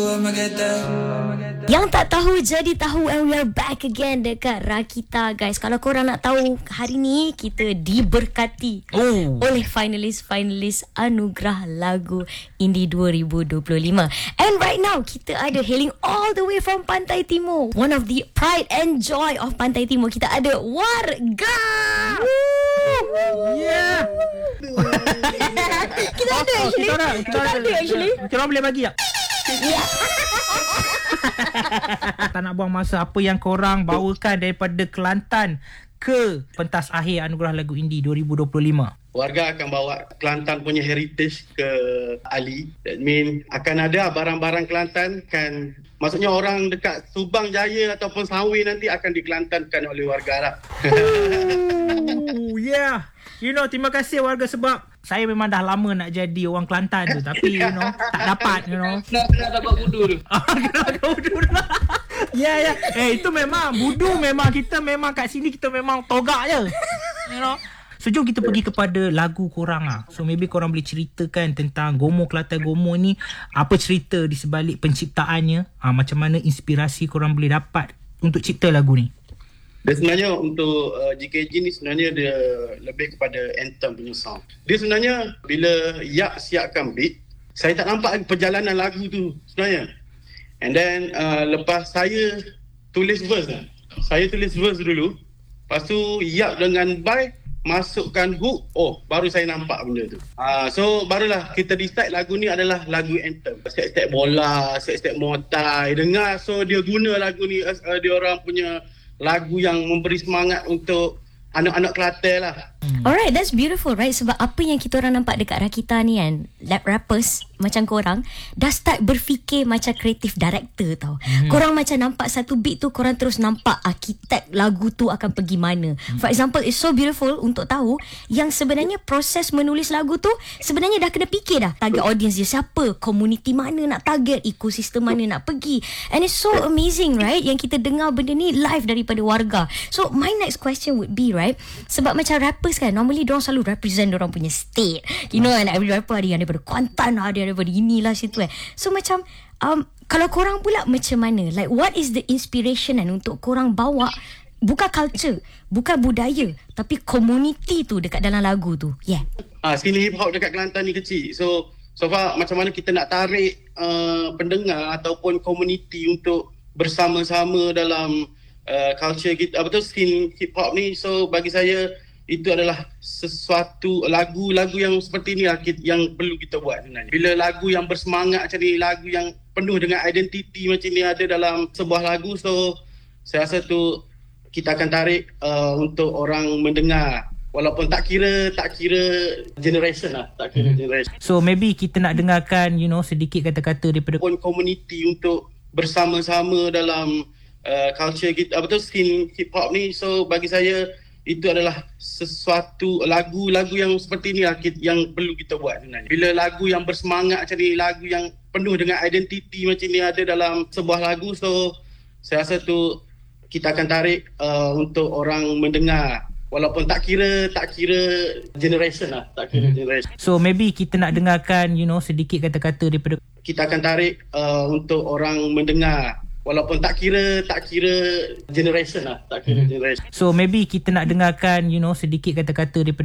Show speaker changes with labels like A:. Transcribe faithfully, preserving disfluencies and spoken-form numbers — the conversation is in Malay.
A: Yang tak tahu jadi tahu, and we are back again dekat Rakita, guys. Kalau korang nak tahu, hari ni kita diberkati oh. oleh finalis-finalis Anugerah Lagu Indie dua ribu dua puluh lima. And right now kita ada hailing all the way from Pantai Timur, one of the pride and joy of Pantai Timur. Kita ada Warga.
B: Yeah.
A: Kita ada
B: oh,
A: actually.
B: Kita ada,
A: kita ada actually.
B: Kita orang boleh bagi tak? Yeah. Tak nak buang masa, apa yang korang bawakan daripada Kelantan ke pentas akhir Anugerah Lagu Indie dua ribu dua puluh lima?
C: Warga akan bawa Kelantan punya heritage ke Ali. That mean akan ada barang-barang Kelantan, kan, maksudnya orang dekat Subang Jaya ataupun Sawi nanti akan dikelantankan oleh warga lah.
B: Oh, yeah. You know, terima kasih warga, sebab saya memang dah lama nak jadi orang Kelantan tu, tapi you know, tak dapat, you know.
D: Nak nak dapat budu tu.
B: Kena dapat budu tu. Ya, ya. Eh, itu memang budu, memang kita memang kat sini kita memang togak je. You know. So, jom kita pergi kepada lagu korang lah. So, maybe korang boleh ceritakan tentang Gomo Kelantan Gomo ni. Apa cerita di sebalik penciptaannya? Ha, macam mana inspirasi korang boleh dapat untuk cipta lagu ni?
C: Dia sebenarnya untuk uh, G K G ni sebenarnya dia lebih kepada anthem punya sound. Dia sebenarnya bila Yak siapkan beat, saya tak nampak perjalanan lagu tu sebenarnya. And then uh, lepas saya tulis verse lah. Saya tulis verse dulu. Lepas tu Yak dengan Bai masukkan hook. Oh, baru saya nampak benda tu. Uh, so barulah kita decide lagu ni adalah lagu anthem. Step-step bola, step-step motai. Dengar, so dia guna lagu ni, uh, dia orang punya lagu yang memberi semangat untuk anak-anak Kelantan lah.
A: Alright, that's beautiful, right? Sebab apa yang kita orang nampak dekat Rakita ni kan, lap rappers macam korang dah start berfikir macam creative director tau. Hmm. Korang macam nampak satu beat tu, korang terus nampak arkitek lagu tu akan pergi mana. Hmm. For example, it's so beautiful untuk tahu yang sebenarnya proses menulis lagu tu sebenarnya dah kena fikir dah. Target audience dia siapa, community mana nak target, ekosistem mana nak pergi. And it's so amazing, right? Yang kita dengar benda ni live daripada warga. So, my next question would be, right? Sebab macam rappers kan, normally diorang selalu represent diorang punya state. You know, and every rapper ada yang daripada Kuantan, ada yang daripada inilah situ eh. So macam um, kalau korang pula macam mana? Like what is the inspiration kan untuk korang bawa bukan culture, bukan budaya, tapi community tu dekat dalam lagu tu? Yeah.
C: Ah, sini hip hop dekat Kelantan ni kecil. So so far macam mana kita nak tarik uh, pendengar ataupun community untuk bersama-sama dalam uh, culture kita, apa tu, scene hip hop ni. So bagi saya itu adalah sesuatu lagu-lagu yang seperti ni lah yang perlu kita buat sebenarnya. Bila lagu yang bersemangat macam ni, lagu yang penuh dengan identiti macam ni ada dalam sebuah lagu, so saya rasa tu kita akan tarik uh, untuk orang mendengar. Walaupun tak kira tak kira generation lah, tak kira hmm. generation.
B: So maybe kita nak dengarkan, you know, sedikit kata-kata daripada
C: pun community untuk bersama-sama dalam uh, culture kita, apa tu, scene hip hop ni. So bagi saya itu adalah sesuatu lagu-lagu yang seperti ni lah yang perlu kita buat sebenarnya. Bila lagu yang bersemangat macam ni, lagu yang penuh dengan identiti macam ni ada dalam sebuah lagu, so saya rasa tu kita akan tarik uh, untuk orang mendengar. Walaupun tak kira tak kira generation lah, tak kira hmm. generation.
B: So maybe kita nak dengarkan, you know, sedikit kata-kata daripada
C: kita akan tarik uh, untuk orang mendengar. Walaupun tak kira tak kira generation lah, tak kira hmm. generation.
B: So maybe kita nak dengarkan, you know, sedikit kata-kata daripada